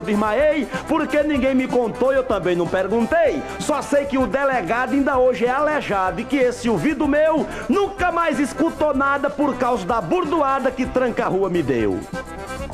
desmaiei, porque ninguém me contou e eu também não perguntei. Só sei que o delegado ainda hoje é aleijado e que esse ouvido meu nunca mais escutou nada por causa da burdoada que Tranca-Rua me deu.